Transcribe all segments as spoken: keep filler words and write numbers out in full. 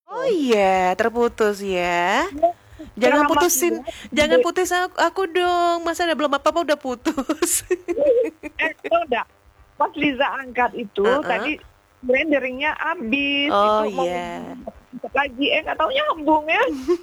Oh iya, terputus ya. Ya, Jangan ceramah putusin, dia. jangan putus aku, aku dong. Masa ada belum apa-apa udah putus. Eh, tau enggak? Pas Liza angkat itu Heeh. tadi renderingnya habis itu Oh mau iya. angkat lagi eh nggak tahu nyambung ya.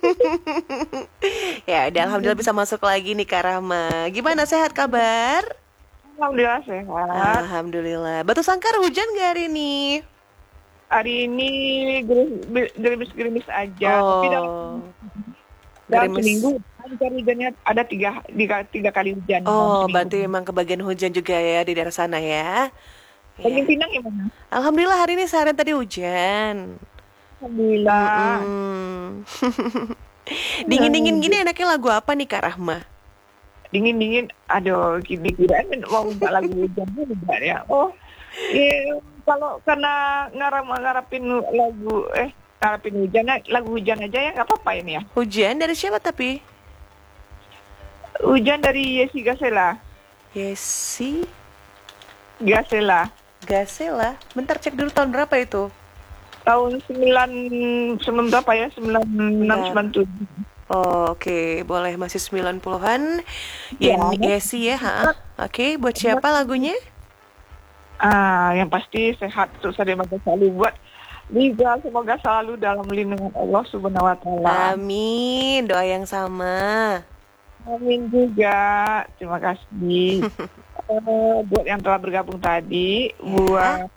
Ya udah, alhamdulillah bisa masuk lagi nih Kak Rahma. Gimana, sehat kabar? Alhamdulillah sehat. Alhamdulillah. Batu Sangkar hujan gak hari ini? Hari ini gerimis- gerimis-gerimis aja, tapi dalam Oh, dalam gerimis. seminggu lancar hujannya ada tiga, tiga, tiga kali hujan dalam Oh, seminggu. berarti emang kebagian hujan juga ya di daerah sana ya. Bagi Ya. Pinang gimana? Alhamdulillah hari ini seharian tadi hujan. Alhamdulillah. Mm-mm. Dingin-dingin gini enaknya lagu apa nih Kak Rahma? Dingin-dingin, aduh, gini kirain mau minta lagu hujan juga ya. Oh, iya, kalau karena ngarap ngarapin lagu, eh ngarapin hujan, lagu hujan aja ya nggak apa-apa ini ya. Hujan dari siapa tapi? Hujan dari Yesi Gasela, Yesi Gasela, Gasela. Bentar cek dulu tahun berapa itu. tahun sembilan sembilan berapa ya? sembilan enam Bentar. sembilan tujuh. Oh, oke, boleh masih sembilan puluhan-an. Ya, Yen Yesi ya, ha. Oke, buat siapa lagunya? ah, yang pasti sehat terus ada selalu buat Liza, semoga selalu dalam lindungan Allah Subhanahu Wa Taala. Amin, doa yang sama. Amin juga, terima kasih. Eh, buat yang telah bergabung tadi, Ya. buat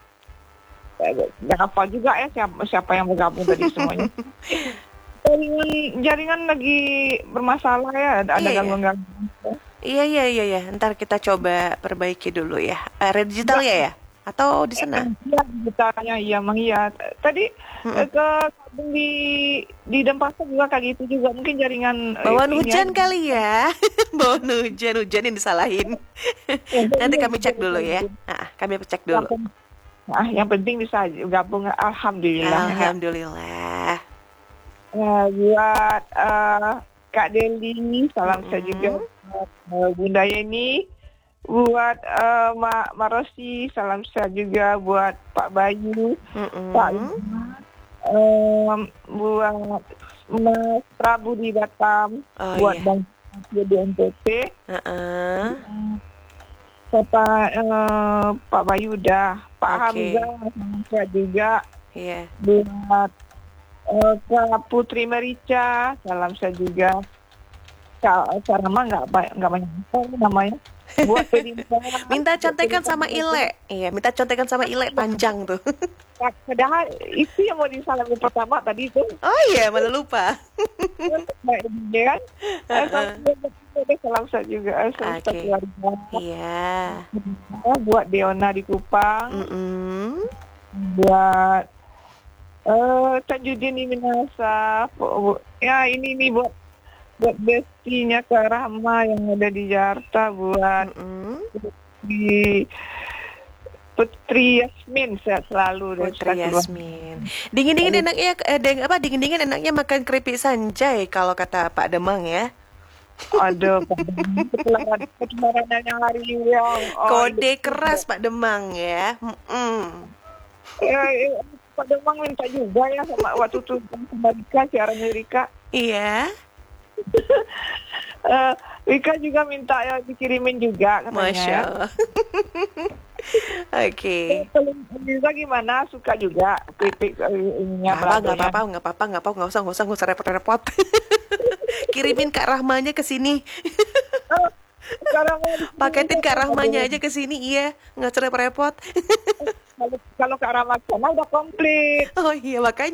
eh, nggak hafal juga ya siapa, siapa yang bergabung tadi semuanya. Jaringan, jaringan lagi bermasalah ya, ada, ada Iya, ya. gangguan-gangguan. Iya, iya, iya, ya. Ntar kita coba perbaiki dulu ya. Area digital ya ya? Atau di sana? Iya, ditanya iya, Mang iya. Tadi eh, Mm-mm. ke kabung di di Denpasar juga kayak gitu juga, mungkin jaringan eh, Bawaan ini hujan aja. kali ya. Bawaan hujan, hujan yang disalahin. Nanti kami cek dulu ya. Ah, kami cek dulu. Nah, yang penting bisa gabung, alhamdulillah ya. Alhamdulillah. Eh, buat eh, Kak Deli, salam saya juga Mm-mm. buat eh, Bunda Yeni, buat eh, Mak Marosi, salam saya juga buat Pak Bayu, Pak Mm-mm. em, buat Mas Prabu di Batam, Oh buat iya. Bang di N T T, Heeh. serta eh, Pak Bayu udah, Pak Oke. Hamzah, salam saya juga Iya. buat eh, Kak Putri Merica, salam saya juga. Kak Sarama nggak ba- nggak banyak apa namanya. Buat Pedinta, Minta contekan sama Ile. Iya, minta contekan sama Ile panjang tuh. padahal itu yang mau disalamin pertama tadi itu. Oh iya, malah lupa. Mbak Edi kan. Eh, Heeh. salam salam saya juga, eh, salam Oke. keluarga. Iya. Buat Deona di Kupang, Mm-mm. buat eh Tanjudin di Minasa, Bu- ya ini nih buat buat bestinya Kak Rahma yang ada di Jakarta, buat Mm-mm. di Putri Yasmin, sehat selalu dan Putri sehat keluarga. Yasmin. Dingin-dingin enaknya eh, deng, apa dingin-dingin enaknya makan keripik sanjay kalau kata Pak Demang ya. Ada ketularan ketularan yang hari yang oh, Kode keras Pak Demang ya. Mm-mm. ya, ya, Pak Demang minta juga ya sama waktu itu sama Rika, siarannya Rika. Iya. Eh, Rika juga minta ya dikirimin juga katanya. Masya Ya. Allah. Oke. Eh, kalau Rika gimana? Suka juga keripik eh, ininya Nggak apa, nggak beradonya. apa-apa, nggak apa-apa, nggak apa, nggak usah, nggak usah, nggak usah repot-repot. Kirimin Kak Rahmanya ke sini. Eh, sekarang Paketin Kak Rahmanya aja ke sini, iya, nggak usah repot-repot. kalau kalau ke arah sana udah komplit. Oh iya, makanya.